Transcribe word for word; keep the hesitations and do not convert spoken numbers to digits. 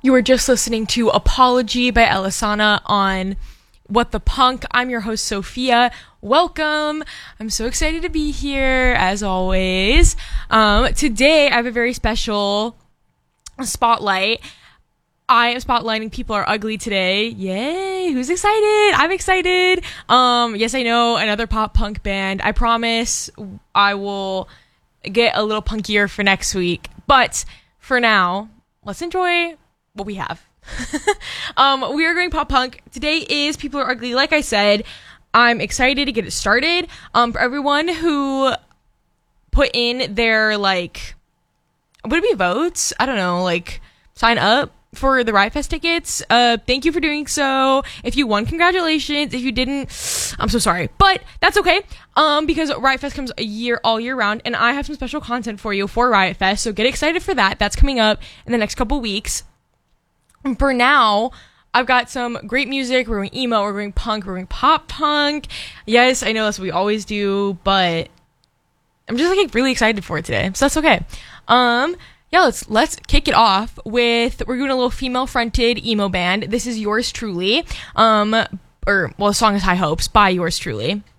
You were just listening to Apology by Elisana on What the Punk. I'm your host, Sophia. Welcome. I'm so excited to be here, as always. Um, today, I have a very special spotlight. I am spotlighting People Are Ugly today. Yay! Who's excited? I'm excited. Um, yes, I know, another pop punk band. I promise I will get a little punkier for next week. But for now, let's enjoy what we have. um, we are going pop punk. Today is People Are Ugly. Like I said, I'm excited to get it started. Um, for everyone who put in their, like, would it be votes? I don't know, like, sign up for the Riot Fest tickets. Uh, thank you for doing so. If you won, congratulations. If you didn't, I'm so sorry, but that's okay. Um, because Riot Fest comes a year, all year round, and I have some special content for you for Riot Fest, so get excited for that. That's coming up in the next couple weeks. And for now, I've got some great music. We're going emo, we're going punk, we're going pop punk. Yes, I know that's what we always do, but I'm just like really excited for it today, so that's okay. Um, yeah, let's let's kick it off with, we're doing a little female-fronted emo band. This is Yours Truly. Um, or well, the song is High Hopes by Yours Truly.